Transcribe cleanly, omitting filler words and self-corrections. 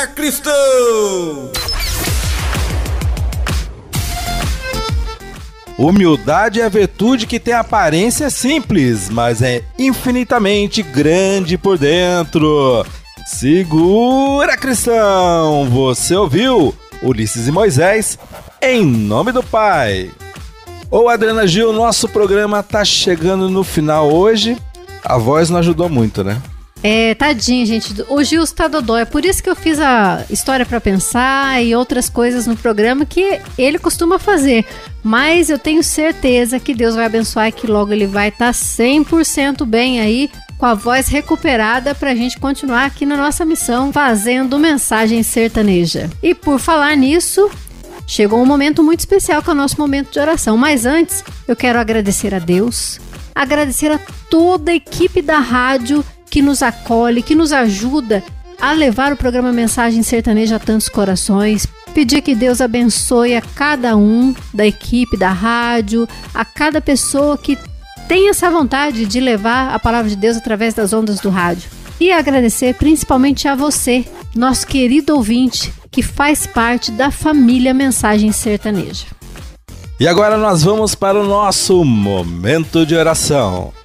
cristão! Humildade é a virtude que tem aparência simples, mas é infinitamente grande por dentro. Segura, cristão! Você ouviu Ulisses e Moisés, em nome do Pai. Ô Adriana Gil, nosso programa tá chegando no final hoje. A voz não ajudou muito, né? Tadinho, gente. O Gil está dodói. É por isso que eu fiz a história para pensar e outras coisas no programa que ele costuma fazer. Mas eu tenho certeza que Deus vai abençoar e que logo ele vai estar 100% bem aí, com a voz recuperada, pra gente continuar aqui na nossa missão, fazendo mensagem sertaneja. E por falar nisso, chegou um momento muito especial, que é o nosso momento de oração. Mas antes, eu quero agradecer a Deus, agradecer a toda a equipe da rádio que nos acolhe, que nos ajuda a levar o programa Mensagem Sertaneja a tantos corações. Pedir que Deus abençoe a cada um da equipe da rádio, a cada pessoa que tem essa vontade de levar a palavra de Deus através das ondas do rádio. E agradecer principalmente a você, nosso querido ouvinte, que faz parte da família Mensagem Sertaneja. E agora nós vamos para o nosso momento de oração.